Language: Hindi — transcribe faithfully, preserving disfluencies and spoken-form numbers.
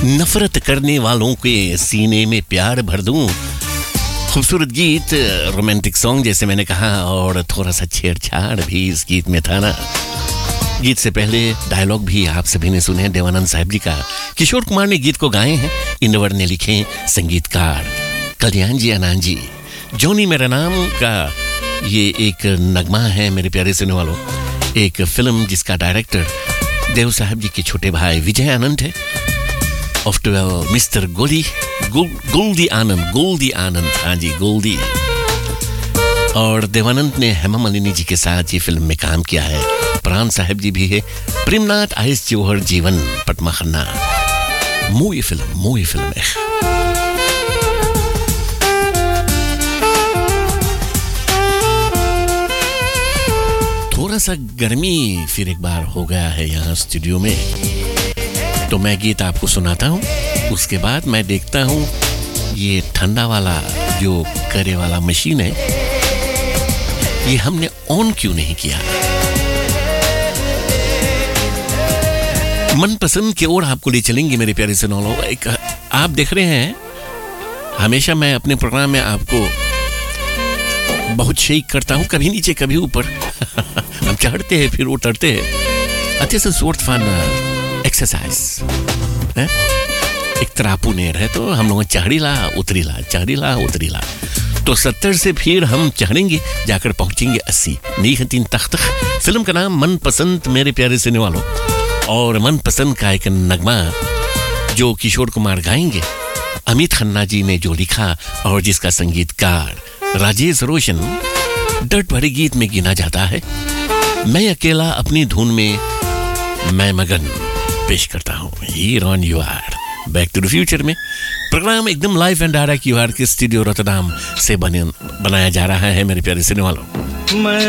नफरत करने वालों के सीने में प्यार भर दूं। खूबसूरत गीत, रोमांटिक सॉन्ग जैसे मैंने कहा, और थोड़ा सा छेड़छाड़ भी इस गीत में था ना। गीत से पहले डायलॉग भी आप सभी ने सुने देवानंद साहब जी का। किशोर कुमार ने गीत को गाए हैं, इनवर ने लिखे, संगीतकार कल्याण जी आनंद जी। जॉनी मेरा नाम का ये एक नगमा है मेरे प्यारे सुनने वालों। एक फिल्म जिसका डायरेक्टर देव साहब जी के छोटे भाई विजय आनंद है। आफ्टर ऑल मिस्टर गोली गोल्डी आनंद गोल्डी आनंद हाँ जी गोल्डी। और देवानंद ने हेमा मालिनी जी के साथ ये फिल्म में काम किया है। प्राण साहब जी भी है, प्रेमनाथ आयस जौहर जीवन पटमा Khanna. Movie film movie film है। थोड़ा सा गर्मी फिर एक बार हो गया है यहाँ स्टूडियो में, तो मैं गीत आपको सुनाता हूँ, उसके बाद मैं देखता हूँ ये ठंडा वाला जो करे वाला मशीन है ये हमने ऑन क्यों नहीं किया। मनपसंद की ओर आपको ले चलेंगे मेरे प्यारे से नौलो। एक आप देख रहे हैं हमेशा मैं अपने प्रोग्राम में आपको बहुत शेक करता हूँ, कभी नीचे कभी ऊपर। हम चढ़ते हैं फिर उतरते हैं। अच्छे से सोर्ट फन एक्सरसाइज है। एक तरापू नेर है तो हम लोग चढ़ीला उतरीला चढ़ीला उतरीला, तो सत्तर से फिर हम चढ़ेंगे जाकर पहुंचेंगे अस्सी। नी तीन तख्त। फिल्म का नाम मनपसंद मेरे प्यारे सुनने वालों, और मनपसंद का एक नगमा जो किशोर कुमार गाएंगे, अमित खन्ना जी ने जो लिखा और जिसका संगीतकार राजेश रोशन। डर्ट भरे गीत में गिना जाता है। मैं अकेला अपनी धुन में मैं मगन पेश करता हूँ। हीर on you are back to the future में प्रोग्राम एकदम live and direct you are के स्टूडियो रोटरडाम से बने बनाया जा रहा है मेरे प्यारे सुनने वालों।